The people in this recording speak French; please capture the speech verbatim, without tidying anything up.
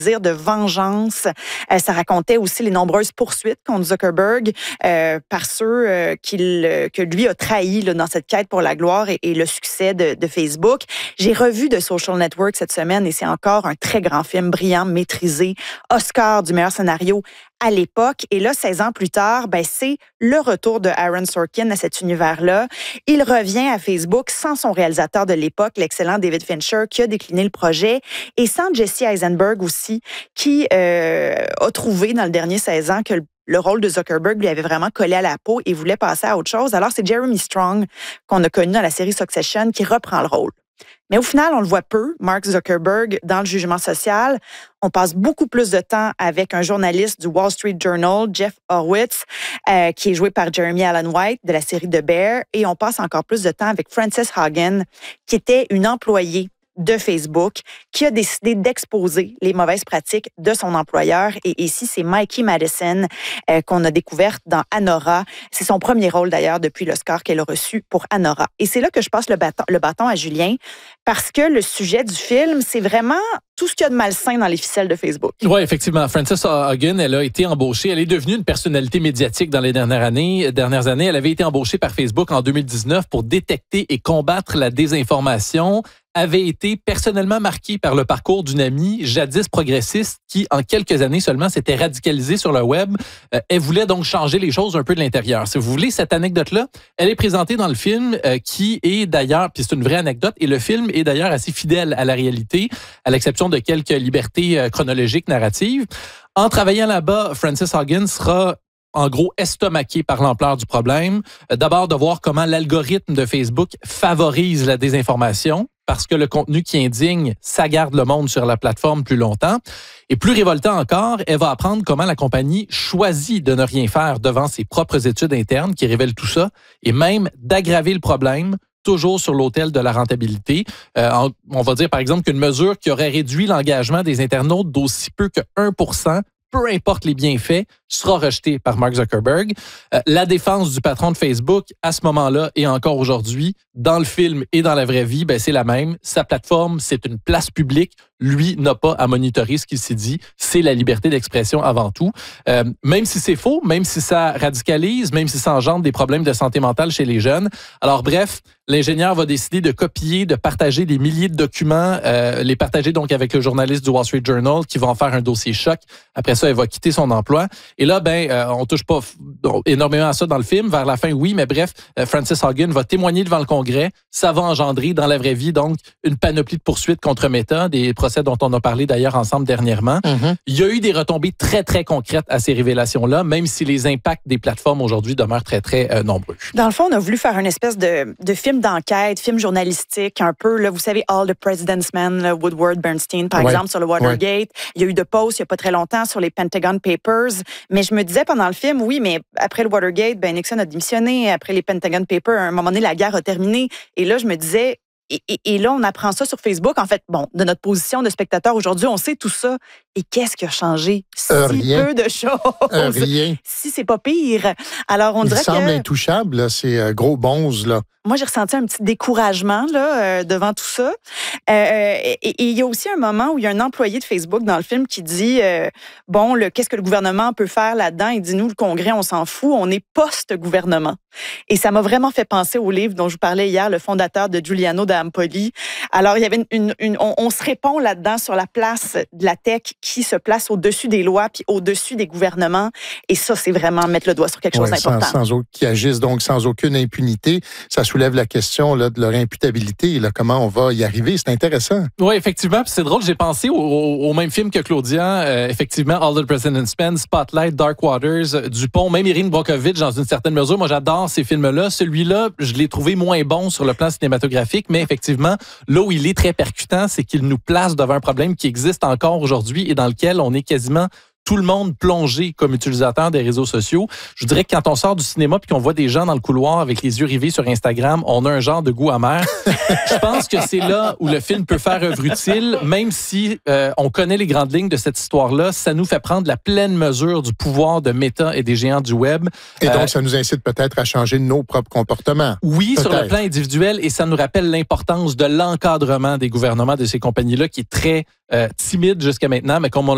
de vengeance. Euh, ça racontait aussi les nombreuses poursuites contre Zuckerberg euh, par ceux euh, qu'il, euh, que lui a trahis là, dans cette quête pour la gloire et, et le succès de, de Facebook. J'ai revu The Social Network cette semaine et c'est encore un très grand film, brillant, maîtrisé, Oscar du meilleur scénario à l'époque. Et là, seize ans plus tard, ben, c'est le retour de Aaron Sorkin à cet univers-là. Il revient à Facebook sans son réalisateur de l'époque, l'excellent David Fincher, qui a décliné le projet, et sans Jesse Eisenberg aussi, qui euh, a trouvé dans le dernier seize ans que le Le rôle de Zuckerberg lui avait vraiment collé à la peau et voulait passer à autre chose. Alors, c'est Jeremy Strong, qu'on a connu dans la série Succession, qui reprend le rôle. Mais au final, on le voit peu, Mark Zuckerberg, dans le jugement social. On passe beaucoup plus de temps avec un journaliste du Wall Street Journal, Jeff Horowitz, euh, qui est joué par Jeremy Allen White de la série The Bear. Et on passe encore plus de temps avec Frances Haugen, qui était une employée de Facebook, qui a décidé d'exposer les mauvaises pratiques de son employeur. Et ici, c'est Mikey Madison euh, qu'on a découverte dans Anora. C'est son premier rôle, d'ailleurs, depuis l'Oscar qu'elle a reçu pour Anora. Et c'est là que je passe le bâton, le bâton à Julien, parce que le sujet du film, c'est vraiment tout ce qu'il y a de malsain dans les ficelles de Facebook. Oui, effectivement. Frances Haugen, elle a été embauchée. Elle est devenue une personnalité médiatique dans les dernières années. Dernières années, elle avait été embauchée par Facebook en deux mille dix-neuf pour détecter et combattre la désinformation. Avait été personnellement marquée par le parcours d'une amie jadis progressiste qui, en quelques années seulement, s'était radicalisée sur le web. Euh, elle voulait donc changer les choses un peu de l'intérieur. Si vous voulez, cette anecdote-là, elle est présentée dans le film euh, qui est d'ailleurs, puis c'est une vraie anecdote, et le film est d'ailleurs assez fidèle à la réalité, à l'exception de quelques libertés euh, chronologiques, narratives. En travaillant là-bas, Frances Haugen sera en gros estomaqué par l'ampleur du problème. D'abord, de voir comment l'algorithme de Facebook favorise la désinformation, parce que le contenu qui indigne, ça garde le monde sur la plateforme plus longtemps. Et plus révoltant encore, elle va apprendre comment la compagnie choisit de ne rien faire devant ses propres études internes qui révèlent tout ça, et même d'aggraver le problème, toujours sur l'autel de la rentabilité. Euh, on va dire, par exemple, qu'une mesure qui aurait réduit l'engagement des internautes d'aussi peu que un pour cent, peu importe les bienfaits, sera rejetée par Mark Zuckerberg. Euh, la défense du patron de Facebook, à ce moment-là et encore aujourd'hui, dans le film et dans la vraie vie, ben, c'est la même. Sa plateforme, c'est une place publique. Lui n'a pas à monitorer ce qu'il s'est dit. C'est la liberté d'expression avant tout. Euh, même si c'est faux, même si ça radicalise, même si ça engendre des problèmes de santé mentale chez les jeunes. Alors bref, l'ingénieur va décider de copier, de partager des milliers de documents, euh, les partager donc avec le journaliste du Wall Street Journal qui va en faire un dossier choc. Après ça, elle va quitter son emploi. Et là, ben, euh, on touche pas f- énormément à ça dans le film. Vers la fin, oui, mais bref, euh, Frances Haugen va témoigner devant le Congrès. Ça va engendrer dans la vraie vie, donc, une panoplie de poursuites contre Meta, des procès dont on a parlé d'ailleurs ensemble dernièrement. Mm-hmm. Il y a eu des retombées très, très concrètes à ces révélations-là, même si les impacts des plateformes aujourd'hui demeurent très, très euh, nombreux. Dans le fond, on a voulu faire une espèce de, de film d'enquête, film journalistique, un peu, là, vous savez, All the President's Men, là, Woodward, Bernstein, par ouais. exemple, sur le Watergate. Ouais. Il y a eu The Post, il n'y a pas très longtemps, sur les Pentagon Papers. Mais je me disais pendant le film, oui, mais après le Watergate, ben Nixon a démissionné. Après les Pentagon Papers, à un moment donné, la guerre a terminé. Et là, je me disais, et, et, et là, on apprend ça sur Facebook. En fait, bon, de notre position de spectateur aujourd'hui, on sait tout ça. Et qu'est-ce qui a changé? Si euh, rien. peu de choses. Euh, rien. Si c'est pas pire. Alors, on Il dirait semble que... intouchable, là, ces euh, gros bonzes, là. Moi, j'ai ressenti un petit découragement là, euh, devant tout ça. Euh, et il y a aussi un moment où il y a un employé de Facebook dans le film qui dit euh, bon, le, qu'est-ce que le gouvernement peut faire là-dedans? Il dit, nous, le Congrès, on s'en fout, on est post-gouvernement. Et ça m'a vraiment fait penser au livre dont je vous parlais hier, le fondateur de Giuliano d'Ampoli. Alors, il y avait une, une, une on, on se répond là-dedans sur la place de la tech qui se place au-dessus des lois puis au-dessus des gouvernements. Et ça, c'est vraiment mettre le doigt sur quelque chose ouais, d'important. Sans, sans, qui agissent donc sans aucune impunité. Ça soulève la question là, de leur imputabilité, là, comment on va y arriver. C'est intéressant. Oui, effectivement. Puis c'est drôle, j'ai pensé au, au, au même film que Claudia. Euh, effectivement, All the President's Men, Spotlight, Dark Waters, Dupont, même Erin Brockovich dans une certaine mesure. Moi, j'adore ces films-là. Celui-là, je l'ai trouvé moins bon sur le plan cinématographique, mais effectivement, là où il est très percutant, c'est qu'il nous place devant un problème qui existe encore aujourd'hui et dans lequel on est quasiment tout le monde plongé comme utilisateur des réseaux sociaux. Je dirais que quand on sort du cinéma puis qu'on voit des gens dans le couloir avec les yeux rivés sur Instagram, on a un genre de goût amer. Je pense que c'est là où le film peut faire œuvre utile, même si euh, on connaît les grandes lignes de cette histoire-là. Ça nous fait prendre la pleine mesure du pouvoir de Meta et des géants du web. Et donc, euh, ça nous incite peut-être à changer nos propres comportements. Oui, peut-être. Sur le plan individuel, et ça nous rappelle l'importance de l'encadrement des gouvernements de ces compagnies-là qui est très euh, timide jusqu'à maintenant, mais comme on